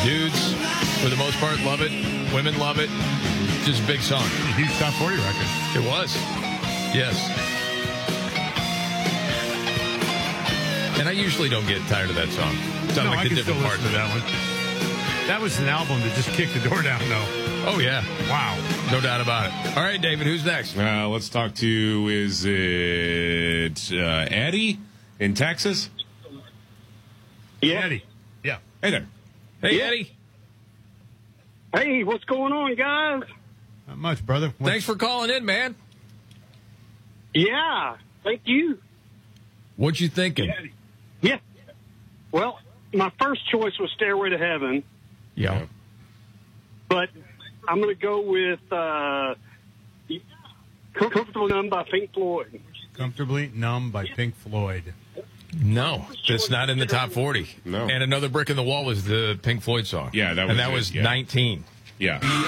Dudes, for the most part, love it. Women love it. Just a big song. A huge top 40 record. It was. Yes. And I usually don't get tired of that song. It's on I the can different still parts listen to of that one. That was an album that just kicked the door down, though. Oh, yeah. Wow. No doubt about it. All right, David, who's next? Let's talk to, is it Eddie in Texas? Yeah. Eddie. Yeah. Hey there. Hey, Eddie. Hey, what's going on, guys? Not much, brother. Thanks for calling in, man. Yeah, thank you. What you thinking? Yeah. Well, my first choice was Stairway to Heaven, Yeah. but I'm going to go with Comfortable Numb by Pink Floyd. Comfortably Numb by Pink Floyd. No, it's not in the top 40. No. And Another Brick in the Wall was the Pink Floyd song. Yeah, that was And that it, was yeah. 19. Yeah.